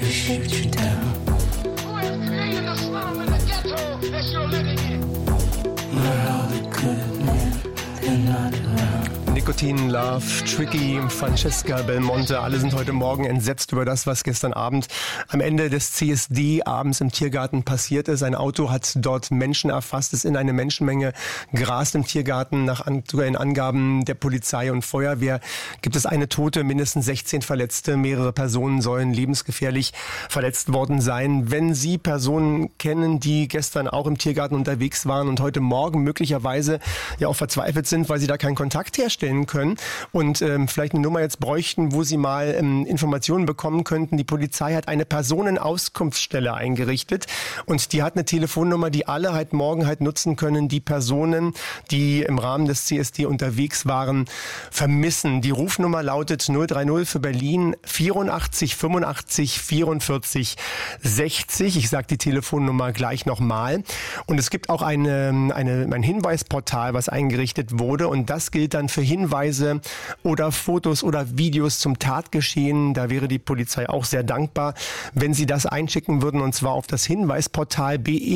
shoot you down. Who has created the slum and the ghetto that you're living in? Where all the good men, they're not around. Nikotin, Love, Tricky, Francesca Belmonte, alle sind heute Morgen entsetzt über das, was gestern Abend am Ende des CSD abends im Tiergarten passiert ist. Ein Auto hat dort Menschen erfasst, ist in eine Menschenmenge gerast im Tiergarten. Nach aktuellen Angaben der Polizei und Feuerwehr gibt es eine Tote, mindestens 16 Verletzte. Mehrere Personen sollen lebensgefährlich verletzt worden sein. Wenn Sie Personen kennen, die gestern auch im Tiergarten unterwegs waren und heute Morgen möglicherweise ja auch verzweifelt sind, weil sie da keinen Kontakt herstellen können und vielleicht eine Nummer jetzt bräuchten, wo sie mal Informationen bekommen könnten. Die Polizei hat eine Personenauskunftsstelle eingerichtet und die hat eine Telefonnummer, die alle halt morgen halt nutzen können, die Personen, die im Rahmen des CSD unterwegs waren, vermissen. Die Rufnummer lautet 030 für Berlin 84 85 44 60. Ich sage die Telefonnummer gleich nochmal. Und es gibt auch ein Hinweisportal, was eingerichtet wurde und das gilt dann für Hinweise oder Fotos oder Videos zum Tatgeschehen. Da wäre die Polizei auch sehr dankbar, wenn Sie das einschicken würden, und zwar auf das Hinweisportal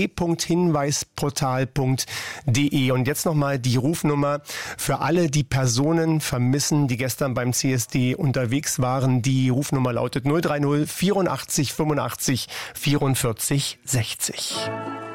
be.hinweisportal.de. Und jetzt nochmal die Rufnummer für alle, die Personen vermissen, die gestern beim CSD unterwegs waren. Die Rufnummer lautet 030 84 85 44 60.